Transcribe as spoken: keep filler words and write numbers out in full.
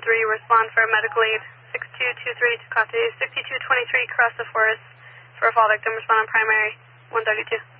three, respond for medical aid. six two two three Tecate, sixty-two twenty-three, cross the forest for a fall victim, respond on primary, one thirty-two.